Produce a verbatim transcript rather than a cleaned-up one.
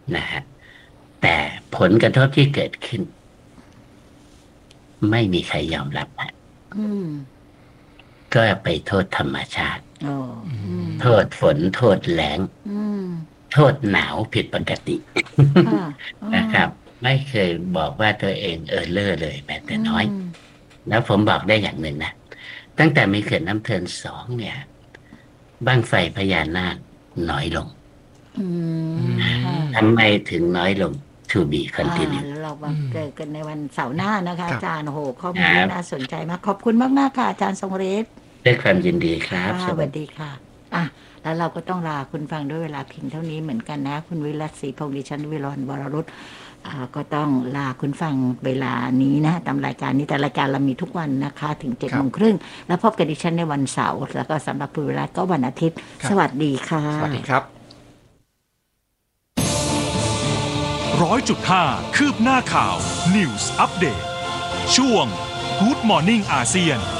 นะฮะแต่ผลกระทบที่เกิดขึ้นไม่มีใครยอมรับนะอืมก็ไปโทษธรรมชาติอ๋ออืมโทษฝนโทษแล้งอืมโทษหนาวผิดปกติค่ะอ๋อนะครับไม่เคยบอกว่าตัวเองเออเลอเลยแม้แต่อืน้อยมแล้วผมบอกได้อย่างหนึ่งนะตั้งแต่มีเขื่อนน้ำเทินสองเนี่ยบั้งไฟพญานาคน้อยลงอือืมค่ะทำไมถึงน้อยลง to be อ่า continue แล้วเรามาอืมเจอกันในวันเสาร์หน้านะคะครับอาจารย์โอ้โหข้อคมูลรับนี่น่าสนใจมากขอบคุณมากๆค่ะอาจารย์ทรงฤทธิ์ด้วยความยินดีครับค่ะสสวัสดีวัสดีค่ะอ่ะแล้วเราก็ต้องลาคุณฟังด้วยเวลาเพียงเท่านี้เหมือนกันนะคุณวิรัตศรีพงษ์ดิฉันวิรอนวรรุตอ่าก็ต้องลาคุณฟังเวลานี้นะตามรายการนี้แต่รายการเรามีทุกวันนะคะถึงเจ็ดครับโมงครึ่งแล้วพบกันดิฉันในวันเสาร์แล้วก็สำหรับคุณวิรัตก็วันอาทิตย์ครับสวัสดีค่ะสวัสดีครับร้อยจุดห้าคืบหน้าข่าว News Update ช่วง Good Morning อาเซียน